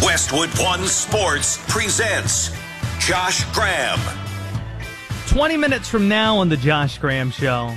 Westwood One Sports presents Josh Graham. 20 minutes from now on the Josh Graham Show,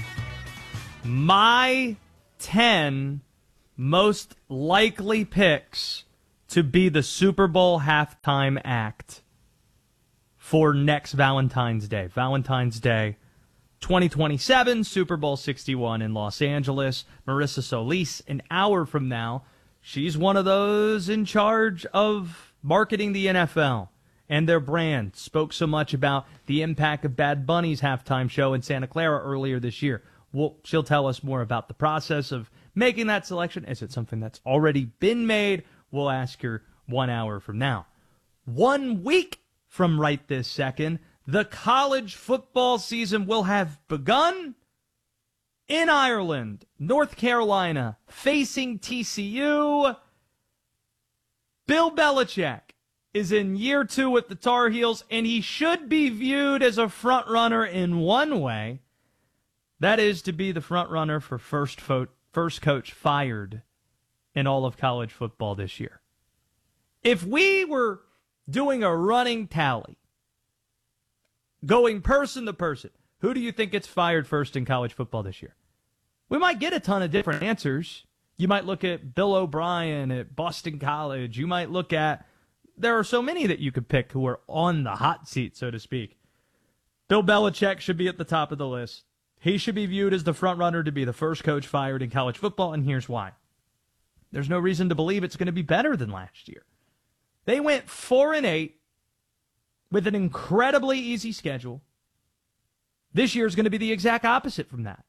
my 10 most likely picks to be the Super Bowl halftime act for next Valentine's Day. Valentine's Day 2027, Super Bowl 61 in Los Angeles. Marissa Solis, an hour from now, she's one of those in charge of marketing the NFL and their brand. Spoke so much about the impact of Bad Bunny's halftime show in Santa Clara earlier this year. She'll tell us more about the process of making that selection. Is it something that's already been made? We'll ask her 1 hour from now. 1 week from right this second, the college football season will have begun in Ireland. North Carolina facing TCU. Bill Belichick is in year 2 with the Tar Heels, and he should be viewed as a front runner in one way. That is to be the front runner for first coach fired in all of college football this year. If we were doing a running tally, going person to person, who do you think gets fired first in college football this year? We might get a ton of different answers. You might look at Bill O'Brien at Boston College. You might look at, there are so many that you could pick who are on the hot seat, so to speak. Bill Belichick should be at the top of the list. He should be viewed as the front runner to be the first coach fired in college football, and here's why. There's no reason to believe it's going to be better than last year. They went 4-8 with an incredibly easy schedule. This year is going to be the exact opposite from that.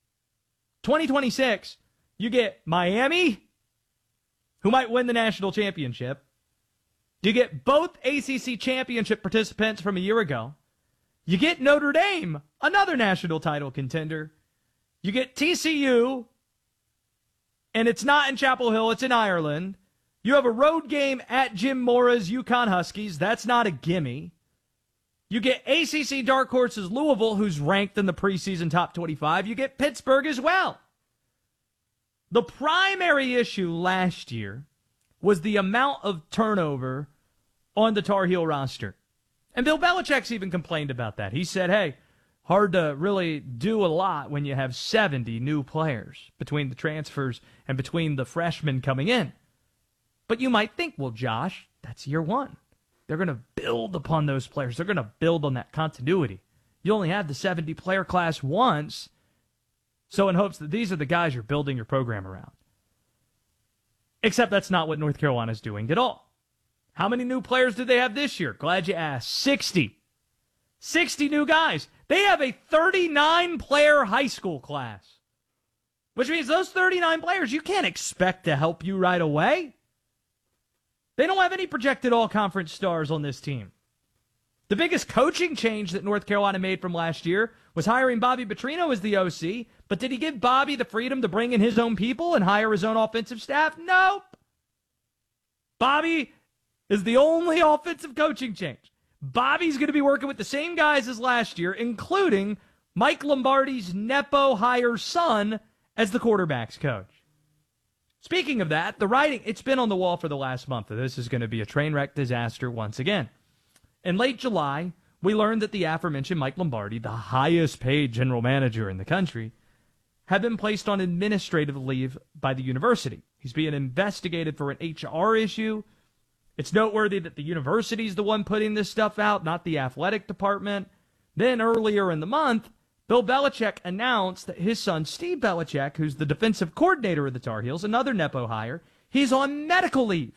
2026, you get Miami, who might win the national championship. You get both ACC championship participants from a year ago. You get Notre Dame, another national title contender. You get TCU, and it's not in Chapel Hill, it's in Ireland. You have a road game at Jim Mora's UConn Huskies. That's not a gimme. You get ACC dark horses Louisville, who's ranked in the preseason top 25. You get Pittsburgh as well. The primary issue last year was the amount of turnover on the Tar Heel roster. And Bill Belichick's even complained about that. He said, hey, hard to really do a lot when you have 70 new players between the transfers and between the freshmen coming in. But you might think, well, Josh, that's year 1. They're going to build upon those players. They're going to build on that continuity. You only have the 70-player class once, so in hopes that these are the guys you're building your program around. Except that's not what North Carolina's doing at all. How many new players did they have this year? Glad you asked. 60. 60 new guys. They have a 39-player high school class, which means those 39 players you can't expect to help you right away. They don't have any projected all-conference stars on this team. The biggest coaching change that North Carolina made from last year was hiring Bobby Petrino as the OC, but did he give Bobby the freedom to bring in his own people and hire his own offensive staff? Nope. Bobby is the only offensive coaching change. Bobby's going to be working with the same guys as last year, including Mike Lombardi's Nepo hire son as the quarterback's coach. Speaking of that, the writing, it's been on the wall for the last month that this is going to be a train wreck disaster once again. In late July, we learned that the aforementioned Mike Lombardi, the highest paid general manager in the country, had been placed on administrative leave by the university. He's being investigated for an HR issue. It's noteworthy that the university's the one putting this stuff out, not the athletic department. Then earlier in the month, Bill Belichick announced that his son, Steve Belichick, who's the defensive coordinator of the Tar Heels, another Nepo hire, he's on medical leave.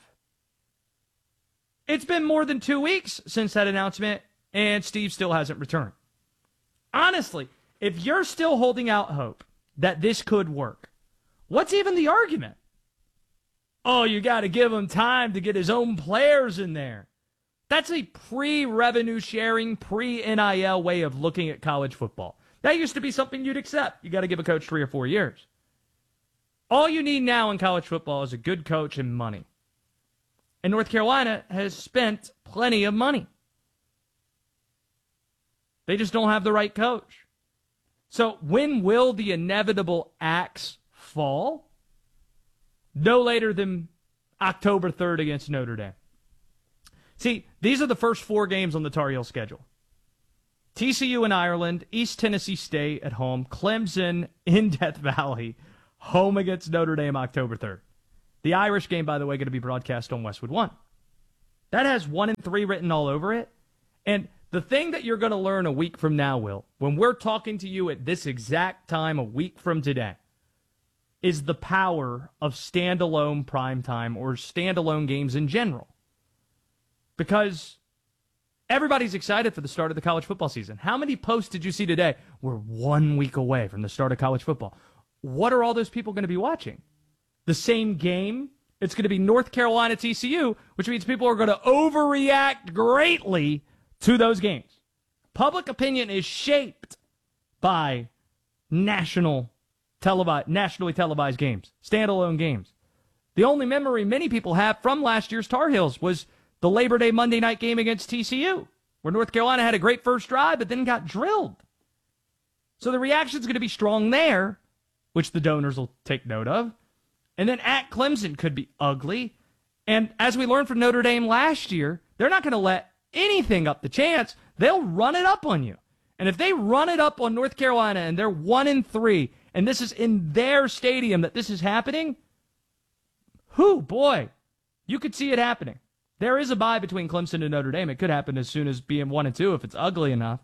It's been more than 2 weeks since that announcement, and Steve still hasn't returned. Honestly, if you're still holding out hope that this could work, what's even the argument? Oh, you got to give him time to get his own players in there. That's a pre-revenue sharing, pre-NIL way of looking at college football. That used to be something you'd accept. You got to give a coach 3 or 4 years. All you need now in college football is a good coach and money. And North Carolina has spent plenty of money. They just don't have the right coach. So when will the inevitable axe fall? No later than October 3rd against Notre Dame. See, these are the first 4 games on the Tar Heel schedule. TCU in Ireland, East Tennessee State at home, Clemson in Death Valley, home against Notre Dame October 3rd. The Irish game, by the way, going to be broadcast on Westwood One. That has 1-3 written all over it. And the thing that you're going to learn a week from now, Will, when we're talking to you at this exact time a week from today, is the power of standalone primetime or standalone games in general. Because everybody's excited for the start of the college football season. How many posts did you see today? We're 1 week away from the start of college football. What are all those people going to be watching? The same game? It's going to be North Carolina TCU, which means people are going to overreact greatly to those games. Public opinion is shaped by nationally televised games, standalone games. The only memory many people have from last year's Tar Heels was the Labor Day Monday night game against TCU, where North Carolina had a great first drive, but then got drilled. So the reaction's going to be strong there, which the donors will take note of. And then at Clemson could be ugly. And as we learned from Notre Dame last year, they're not going to let anything up the chance. They'll run it up on you. And if they run it up on North Carolina and they're 1-3, and this is in their stadium that this is happening, boy, you could see it happening. There is a bye between Clemson and Notre Dame. It could happen as soon as being 1-2 if it's ugly enough.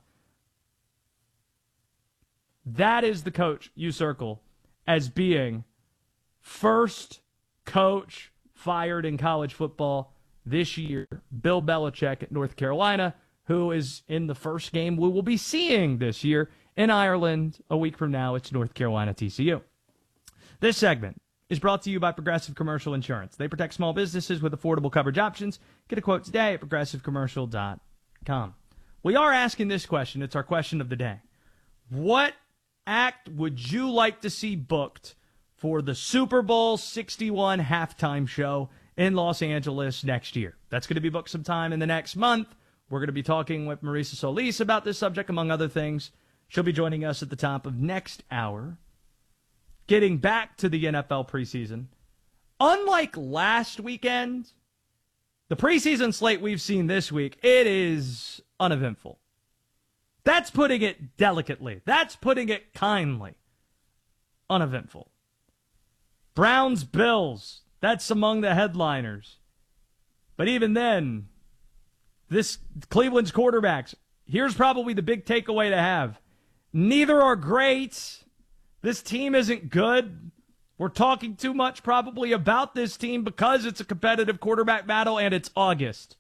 That is the coach you circle as being first coach fired in college football this year. Bill Belichick at North Carolina, who is in the first game we will be seeing this year in Ireland a week from now. It's North Carolina TCU. This segment is brought to you by Progressive Commercial Insurance. They protect small businesses with affordable coverage options. Get a quote today at progressivecommercial.com. We are asking this question. It's our question of the day. What act would you like to see booked for the Super Bowl 61 halftime show in Los Angeles next year? That's going to be booked sometime in the next month. We're going to be talking with Marisa Solis about this subject, among other things. She'll be joining us at the top of next hour. Getting back to the NFL preseason, unlike last weekend, the preseason slate we've seen this week, it is uneventful. That's putting it delicately. That's putting it kindly. Uneventful. Browns, Bills, that's among the headliners. But even then, this Cleveland's quarterbacks, here's probably the big takeaway to have. Neither are great. This team isn't good. We're talking too much probably about this team because it's a competitive quarterback battle and it's August.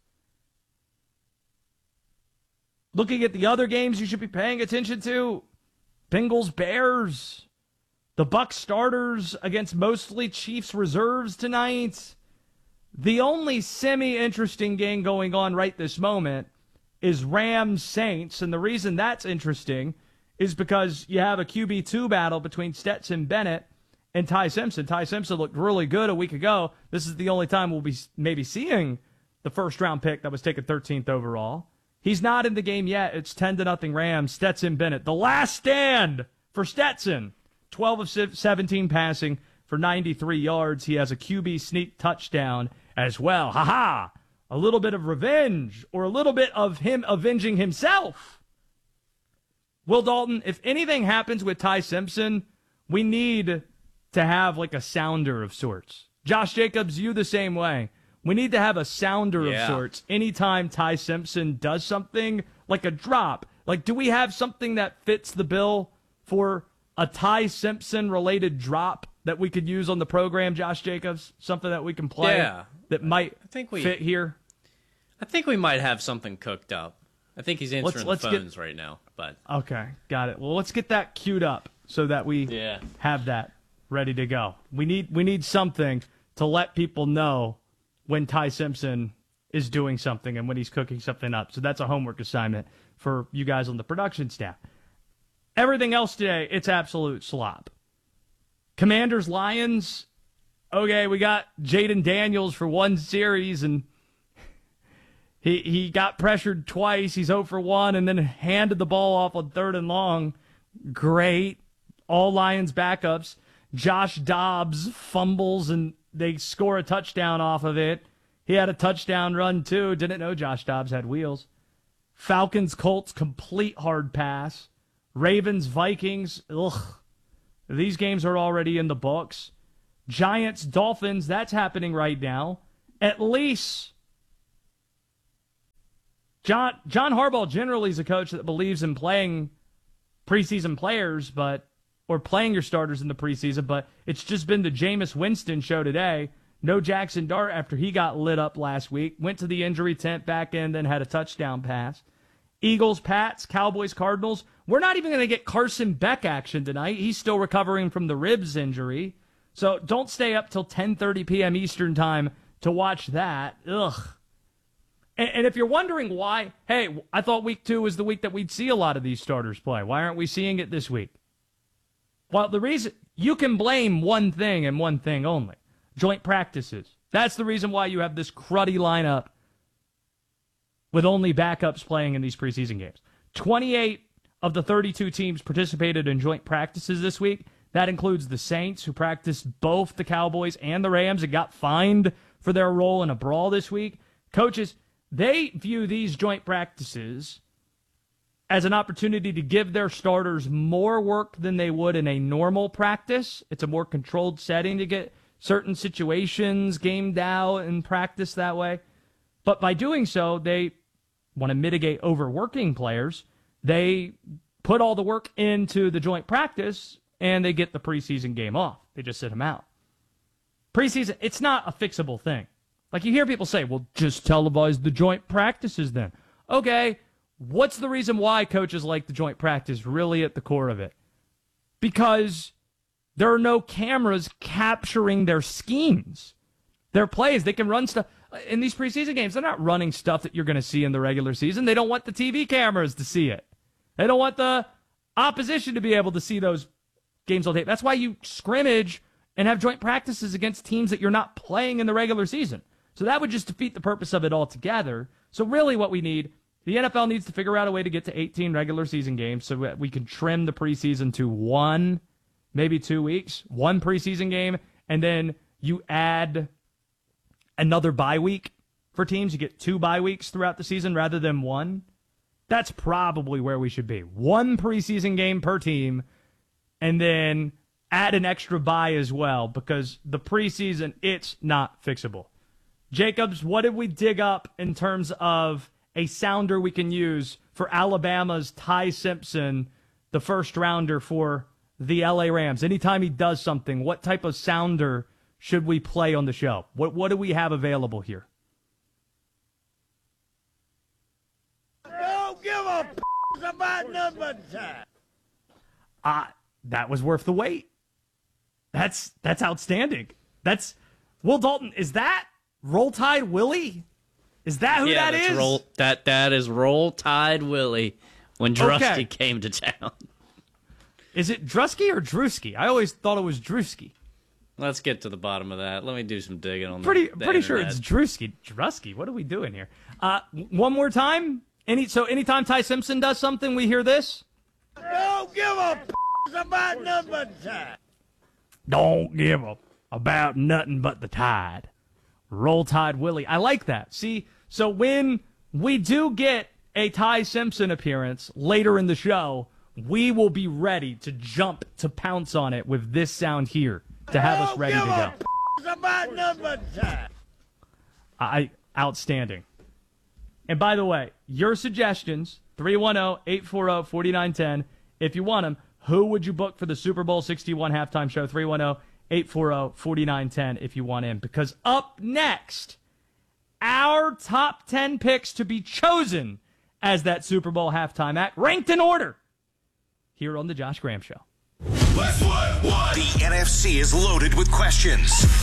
Looking at the other games you should be paying attention to, Bengals, Bears, the Bucs starters against mostly Chiefs reserves tonight. The only semi-interesting game going on right this moment is Rams Saints, and the reason that's interesting is because you have a QB2 battle between Stetson Bennett and Ty Simpson. Ty Simpson looked really good a week ago. This is the only time we'll be maybe seeing the first-round pick that was taken 13th overall. He's not in the game yet. It's 10-0 Rams. Stetson Bennett, the last stand for Stetson. 12 of 17 passing for 93 yards. He has a QB sneak touchdown as well. Ha-ha! A little bit of revenge, or a little bit of him avenging himself. Will Dalton, if anything happens with Ty Simpson, we need to have like a sounder of sorts. Josh Jacobs, you the same way. We need to have a sounder of sorts anytime Ty Simpson does something like a drop. Like, do we have something that fits the bill for a Ty Simpson-related drop that we could use on the program, Josh Jacobs? Something that we can play that might fit here? I think we might have something cooked up. I think he's answering the phones right now. But okay, got it. Well, let's get that queued up so that we have that ready to go. We need something to let people know when Ty Simpson is doing something and when he's cooking something up. So that's a homework assignment for you guys on the production staff. Everything else today, it's absolute slop. Commanders, Lions, okay, we got Jaden Daniels for one series, and he got pressured twice. He's 0 for 1 and then handed the ball off on 3rd and long. Great. All Lions backups. Josh Dobbs fumbles, and they score a touchdown off of it. He had a touchdown run, too. Didn't know Josh Dobbs had wheels. Falcons, Colts, complete hard pass. Ravens, Vikings, ugh. These games are already in the books. Giants, Dolphins, that's happening right now. At least John Harbaugh generally is a coach that believes in playing preseason players, or playing your starters in the preseason, but it's just been the Jameis Winston show today. No Jackson Dart after he got lit up last week. Went to the injury tent back in, then had a touchdown pass. Eagles, Pats, Cowboys, Cardinals. We're not even going to get Carson Beck action tonight. He's still recovering from the ribs injury. So don't stay up till 10:30 p.m. Eastern time to watch that. Ugh. And if you're wondering why, hey, I thought week 2 was the week that we'd see a lot of these starters play. Why aren't we seeing it this week? Well, the reason, you can blame one thing and one thing only. Joint practices. That's the reason why you have this cruddy lineup with only backups playing in these preseason games. 28 of the 32 teams participated in joint practices this week. That includes the Saints, who practiced both the Cowboys and the Rams and got fined for their role in a brawl this week. Coaches, they view these joint practices as an opportunity to give their starters more work than they would in a normal practice. It's a more controlled setting to get certain situations gamed out and practice that way. But by doing so, they want to mitigate overworking players. They put all the work into the joint practice, and they get the preseason game off. They just sit them out. Preseason, it's not a fixable thing. Like you hear people say, well, just televise the joint practices then. Okay, what's the reason why coaches like the joint practice really at the core of it? Because there are no cameras capturing their schemes, their plays. They can run stuff. In these preseason games, they're not running stuff that you're going to see in the regular season. They don't want the TV cameras to see it. They don't want the opposition to be able to see those games all day. That's why you scrimmage and have joint practices against teams that you're not playing in the regular season. So that would just defeat the purpose of it altogether. So really what we need, the NFL needs to figure out a way to get to 18 regular season games so that we can trim the preseason to 1, maybe 2 weeks, 1 preseason game, and then you add another bye week for teams. You get 2 bye weeks throughout the season rather than 1. That's probably where we should be. 1 preseason game per team, and then add an extra bye as well, because the preseason, it's not fixable. Jacobs, what did we dig up in terms of a sounder we can use for Alabama's Ty Simpson, the first rounder for the LA Rams? Anytime he does something, what type of sounder should we play on the show? What do we have available here? Don't give a about number time. That was worth the wait. That's outstanding. That's Will Dalton. Is that Roll Tide Willie? Is that who that is? That is Roll Tide Willie when Drusky came to town. Is it Drusky or Drewski? I always thought it was Drewski. Let's get to the bottom of that. Let me do some digging on pretty the sure it's Drewski. Drusky, what are we doing here? One more time. Anytime Ty Simpson does something, we hear this. Don't give a about number time. Don't give a about nothing but the Tide. Roll Tide Willie. I like that. See, so when we do get a Ty Simpson appearance later in the show, we will be ready to jump to pounce on it with this sound here to have us ready to go. About number time. Outstanding. And by the way, your suggestions, 310-840-4910, if you want them. Who would you book for the Super Bowl 61 halftime show? 310-840-4910 if you want in. Because up next, our top 10 picks to be chosen as that Super Bowl halftime act, ranked in order, here on The Josh Graham Show. The NFC is loaded with questions.